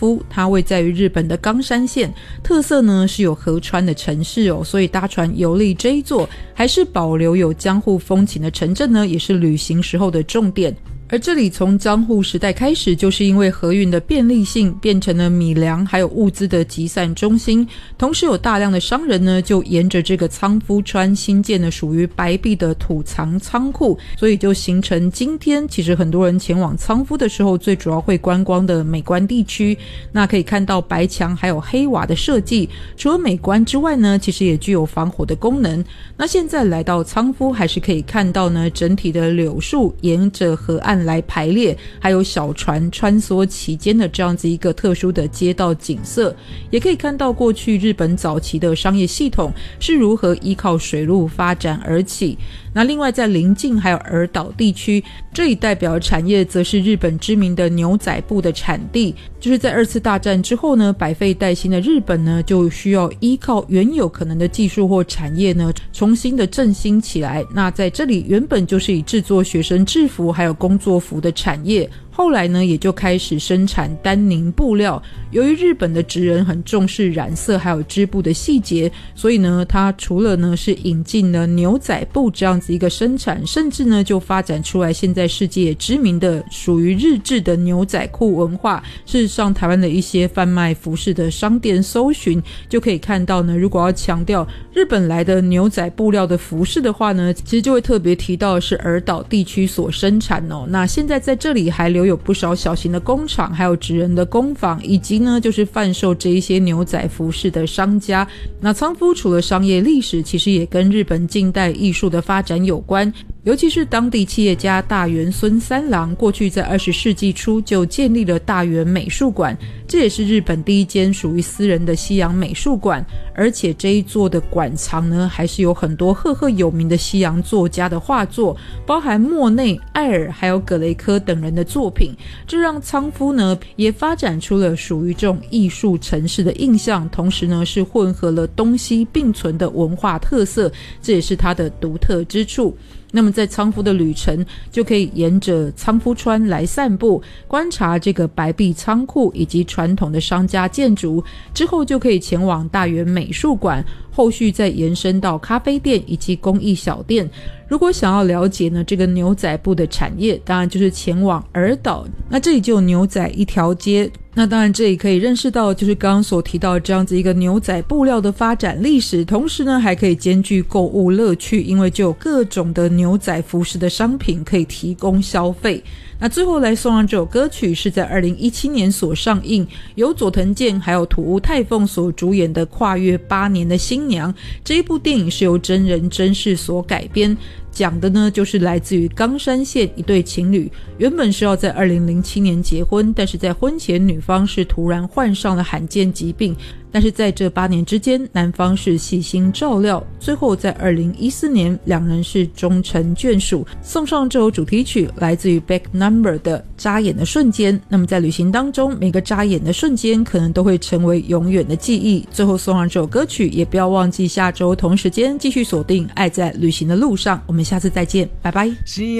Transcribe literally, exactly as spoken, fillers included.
夫，它位在于日本的冈山县，特色呢是有河川的城市哦，所以搭船游历这一座还是保留有江户风情的城镇呢，也是旅行时候的重点。而这里从江户时代开始，就是因为河运的便利性，变成了米粮还有物资的集散中心，同时有大量的商人呢就沿着这个仓敷川新建了属于白壁的土藏仓库，所以就形成今天其实很多人前往仓敷的时候最主要会观光的美观地区。那可以看到白墙还有黑瓦的设计，除了美观之外呢，其实也具有防火的功能。那现在来到仓敷还是可以看到呢，整体的柳树沿着河岸来排列，还有小船穿梭其间的这样子一个特殊的街道景色，也可以看到过去日本早期的商业系统是如何依靠水路发展而起。那另外在邻近还有儿岛地区，这一代表产业则是日本知名的牛仔布的产地，就是在二次大战之后呢，百废待兴的日本呢就需要依靠原有可能的技术或产业呢重新的振兴起来。那在这里原本就是以制作学生制服还有工作服的产业，后来呢也就开始生产丹宁布料。由于日本的职人很重视染色还有织布的细节，所以呢它除了呢是引进了牛仔布这样子一个生产，甚至呢就发展出来现在世界知名的属于日治的牛仔裤文化。事实上台湾的一些贩卖服饰的商店搜寻就可以看到呢，如果要强调日本来的牛仔布料的服饰的话呢，其实就会特别提到是儿岛地区所生产哦。那现在在这里还留有不少小型的工厂，还有职人的工坊，以及呢就是贩售这一些牛仔服饰的商家。那仓敷除了商业历史，其实也跟日本近代艺术的发展有关，尤其是当地企业家大原孙三郎过去在二十世纪初就建立了大原美术馆，这也是日本第一间属于私人的西洋美术馆。而且这一座的馆藏呢还是有很多赫赫有名的西洋作家的画作，包含莫内、艾尔还有葛雷科等人的作品，这让仓敷呢也发展出了属于这种艺术城市的印象，同时呢是混合了东西并存的文化特色，这也是它的独特之处。那么在仓敷的旅程就可以沿着仓敷川来散步，观察这个白壁仓库以及传统的商家建筑，之后就可以前往大原美术馆，后续再延伸到咖啡店以及工艺小店。如果想要了解呢这个牛仔布的产业，当然就是前往儿岛，那这里就有牛仔一条街。那当然这里可以认识到就是刚刚所提到这样子一个牛仔布料的发展历史，同时呢还可以兼具购物乐趣，因为就有各种的牛仔服饰的商品可以提供消费。那最后来送上这首歌曲是在二零一七年所上映，由佐藤健还有土屋太凤所主演的跨越八年的新娘。这一部电影是由真人真事所改编，讲的呢就是来自于冈山县一对情侣，原本是要在二零零七年结婚，但是在婚前女方是突然患上了罕见疾病，但是在这八年之间男方是细心照料，最后在二零一四年两人是终成眷属。送上这首主题曲来自于 Back Number 的眨眼的瞬间。那么在旅行当中每个眨眼的瞬间可能都会成为永远的记忆。最后送上这首歌曲，也不要忘记下周同时间继续锁定爱在旅行的路上，我们下次再见，拜拜。